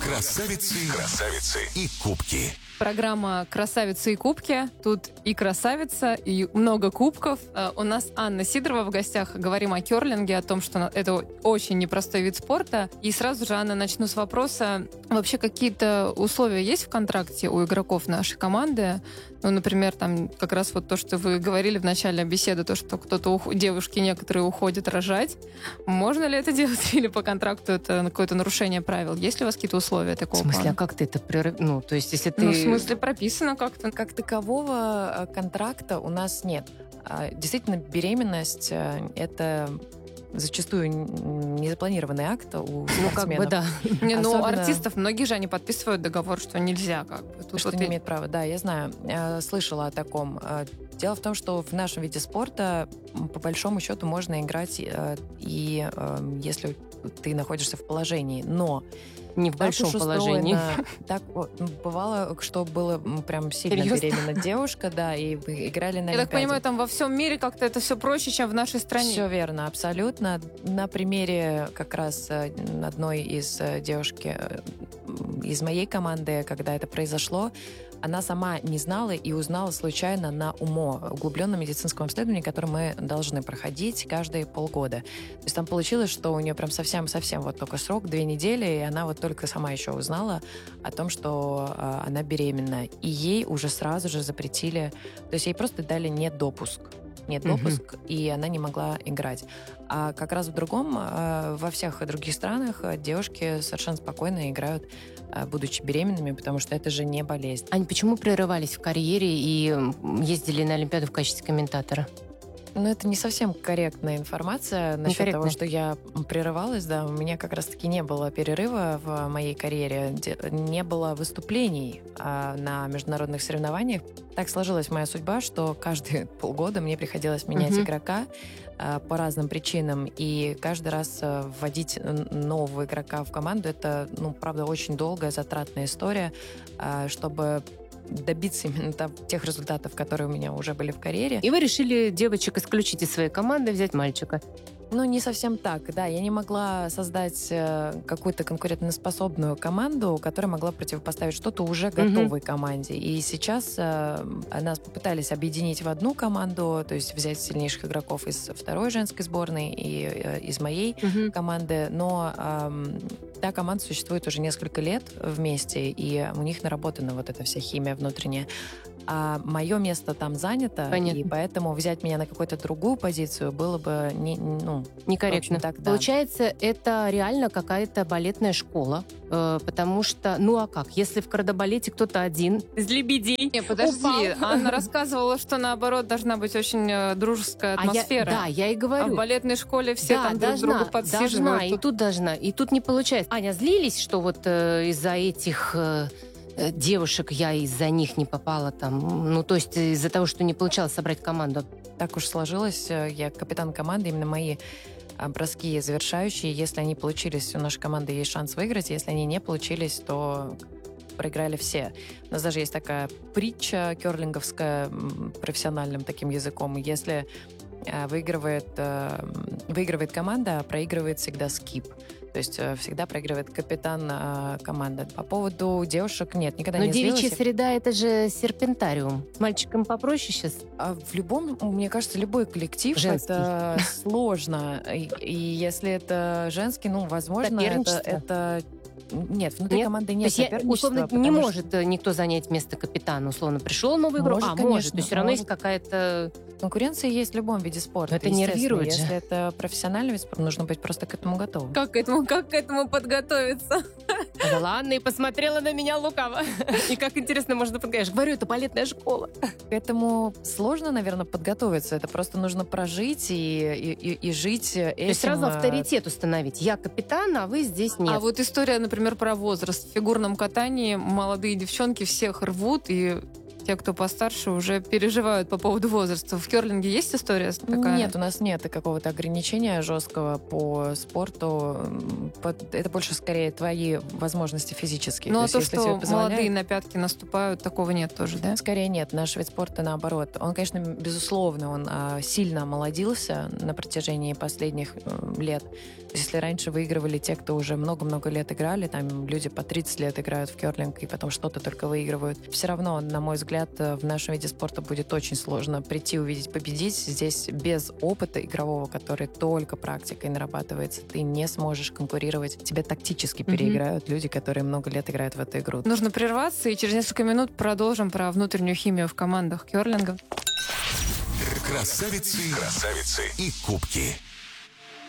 Красавицы и кубки. Программа «Красавицы и кубки». Тут и красавица, и много кубков. У нас Анна Сидорова в гостях. Говорим о керлинге, о том, что это очень непростой вид спорта. И сразу же, Анна, начну с вопроса. Вообще какие-то условия есть в контракте у игроков нашей команды? Ну, например, там как раз вот то, что вы говорили в начале беседы, то, что девушки некоторые уходят рожать. Можно ли это делать? Или по контракту это какое-то нарушение правил? Есть ли у вас какие-то условия такого? В смысле, а как ты это... Ну, то есть, если ты... Ну, в смысле, прописано как-то. Как такового контракта у нас нет. Действительно, беременность – это зачастую незапланированный акт у спортсменов. Как бы да. Особенно... артистов, многие же они подписывают договор, что нельзя как бы. Тут что не имеет права. Да, я знаю. Слышала о таком. Дело в том, что в нашем виде спорта по большому счету можно играть и если ты находишься в положении, но не в большом положении. Так бывало, что было прям сильно беременна девушка, да, и вы играли на Олимпиаде. Я так понимаю, там во всем мире как-то это все проще, чем в нашей стране. Все верно, абсолютно. На примере как раз одной из девушки из моей команды, когда это произошло, она сама не знала и узнала случайно на УМО, углубленном медицинском обследовании, которое мы должны проходить каждые полгода. То есть там получилось, что у нее прям совсем вот только срок, 2 недели, и она вот только сама еще узнала о том, что она беременна. И ей уже сразу же запретили, то есть ей просто дали недопуск, и она не могла играть. А как раз во всех других странах девушки совершенно спокойно играют, будучи беременными, потому что это же не болезнь. Ань, почему прерывались в карьере и ездили на Олимпиаду в качестве комментатора? Ну, это не совсем корректная информация насчет того, что я прерывалась. Да, у меня как раз-таки не было перерыва в моей карьере, не было выступлений на международных соревнованиях. Так сложилась моя судьба, что каждые полгода мне приходилось менять игрока по разным причинам, и каждый раз вводить нового игрока в команду, это, правда, очень долгая, затратная история, чтобы добиться именно тех результатов, которые у меня уже были в карьере. И вы решили девочек исключить из своей команды, взять мальчика? Ну, не совсем так, да. Я не могла создать какую-то конкурентоспособную команду, которая могла противопоставить что-то уже готовой команде. И сейчас нас попытались объединить в одну команду, то есть взять сильнейших игроков из второй женской сборной и из моей команды. Но та команда существует уже несколько лет вместе, и у них наработана вот эта вся химия внутренняя. А мое место там занято, понятно. И поэтому взять меня на какую-то другую позицию было бы некорректно. Так, да. Получается, это реально какая-то балетная школа, потому что, а как? Если в кардебалете кто-то один из лебедей... Не, подожди, Анна рассказывала, что наоборот должна быть очень дружеская атмосфера. Я и говорю. А в балетной школе все там друг друга подсиживают. И тут должна. И тут не получается. Аня, злились, что вот из-за этих... девушек я из-за них не попала там, то есть из-за того, что не получалось собрать команду. Так уж сложилось, я капитан команды, именно мои броски завершающие, если они получились, у нашей команды есть шанс выиграть, если они не получились, то проиграли все. У нас даже есть такая притча керлинговская профессиональным таким языком, если выигрывает команда, а проигрывает всегда скип. То есть всегда проигрывает капитан команды. По поводу девушек нет, никогда не злилась. Но девичья среда — это же серпентариум. С мальчиком попроще сейчас? В любом, мне кажется, любой коллектив женский. Это сложно. И если это женский, возможно, это... Нет, внутри команды нет соперничества. Условно, не может никто занять место капитана. Условно, пришел новый игрок, может. То есть все равно есть какая-то... Конкуренция есть в любом виде спорта. Это нервирует же. Если это профессиональный вид спорта, нужно быть просто к этому готовым. Как к этому подготовиться? Да ладно, и посмотрела на меня лукаво. И как интересно можно подготовиться. Я же говорю, это балетная школа. К этому сложно, наверное, подготовиться. Это просто нужно прожить и жить этим. То есть сразу авторитет установить. Я капитан, а вы здесь нет. А вот история, например, про возраст. В фигурном катании молодые девчонки всех рвут, и те, кто постарше, уже переживают по поводу возраста. В керлинге есть история такая? Нет, у нас нет какого-то ограничения жесткого по спорту. Это больше скорее твои возможности физические. Ну, а то, если что тебе позволяет- молодые на пятки наступают, такого нет тоже, да? Скорее нет. Наш вид спорта наоборот. Он, конечно, безусловно, он сильно омолодился на протяжении последних лет. То есть, если раньше выигрывали те, кто уже много-много лет играли, там люди по 30 лет играют в керлинг и потом что-то только выигрывают. Все равно, на мой взгляд, в нашем виде спорта будет очень сложно прийти, увидеть, победить. Здесь без опыта игрового, который только практикой нарабатывается, ты не сможешь конкурировать. Тебя тактически переиграют люди, которые много лет играют в эту игру. Нужно прерваться, и через несколько минут продолжим про внутреннюю химию в командах керлинга. Красавицы и кубки.